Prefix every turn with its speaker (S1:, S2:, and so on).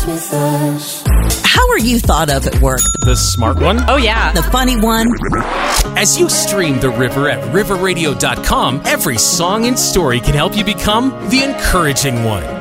S1: with us.
S2: How are you thought of at work?
S3: The smart one?
S4: Oh, yeah.
S2: The funny one?
S3: As you stream The River at riverradio.com, every song and story can help you become the encouraging one.